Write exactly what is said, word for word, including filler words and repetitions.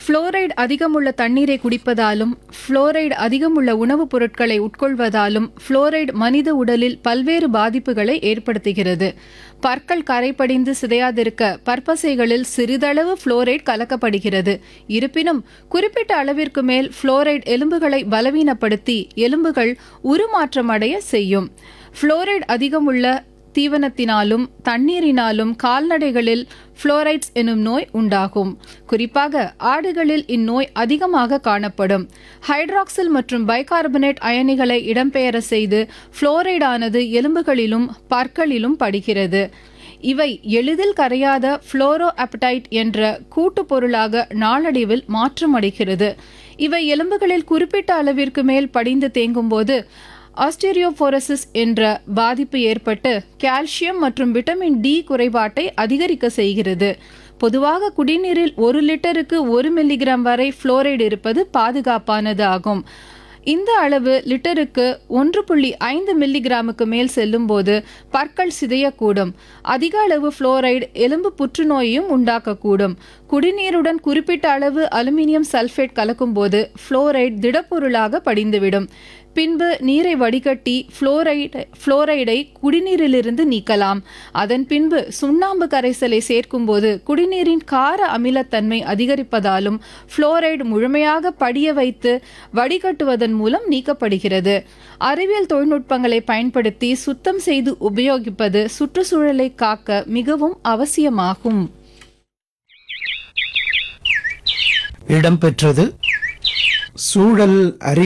Fluoride அதிகமுள்ள தண்ணீரை குடிப்பதாலும் fluoride அதிகமுள்ள உணவுப் பொருட்களை உட்கொள்வதாலும் புளோரைடு மனித உடலில் பல்வேறு பாதிப்புகளை ஏற்படுத்துகிறது. பற்கள் கரைபடிந்து சிதையாதிருக்க பற்பசைகளில் சிறிதளவு புளோரைடு கலக்கப்படுகிறது. இருப்பினும் குறிப்பிட்ட அளவிற்கு மேல் புளோரைடு எலும்புகளை பலவீனப்படுத்தி எலும்புகள் உருமாற்றமடைய செய்யும். புளோரைடு அதிகமுள்ள தீவனத்தினாலும் தண்ணீரினாலும் கால்நடைகளில் புளோரைட்ஸ் எனும் நோய் உண்டாகும். குறிப்பாக ஆடுகளில் இந்நோய் அதிகமாக காணப்படும். ஹைட்ராக்சில் மற்றும் பைகார்பனேட் அயனிகளை இடம்பெயர செய்து புளோரைடானது எலும்புகளிலும் பற்களிலும் படிகிறது. இவை எளிதில் கரையாத புளோரோ அப்டைட் என்ற கூட்டுப் பொருளாக நாளடைவில் மாற்றமடைகிறது. இவை எலும்புகளில் குறிப்பிட்ட அளவிற்கு மேல் படிந்து தேங்கும்போது ஆஸ்டிரியோபோரோசிஸ் என்ற பாதிப்பு ஏற்பட்டு கால்சியம் மற்றும் விட்டமின் டி குறைபாட்டை அதிகரிக்க செய்கிறது. பொதுவாக குடிநீரில் ஒரு லிட்டருக்கு ஒரு மில்லிகிராம் வரை புளோரைடு இருப்பது பாதுகாப்பானது ஆகும். இந்த அளவு லிட்டருக்கு ஒன்று புள்ளி ஐந்து மில்லிகிராமுக்கு மேல் செல்லும் போது பற்கள் சிதையக்கூடும். அதிக அளவு புளோரைடு எலும்பு புற்றுநோயையும் உண்டாக்கக்கூடும். குடிநீருடன் குறிப்பிட்ட அளவு அலுமினியம் சல்பேட் கலக்கும்போது புளோரைடு திடப்பொருளாக படிந்துவிடும். பின்பு நீரை வடிகட்டி புளோரைடு புளோரைடை குடிநீரிலிருந்து நீக்கலாம். அதன் பின்பு சுண்ணாம்பு கரைசலை சேர்க்கும்போது குடிநீரின் கார அமிலத்தன்மை அதிகரிப்பதாலும் புளோரைடு முழுமையாக படிய வைத்து வடிகட்டுவதன் மூலம் நீக்கப்படுகிறது. அறிவியல் தொழில்நுட்பங்களை பயன்படுத்தி சுத்தம் செய்து உபயோகிப்பது சுற்றுச்சூழலை காக்க மிகவும் அவசியமாகும். இடம்பெற்றது சூழல் அறிவு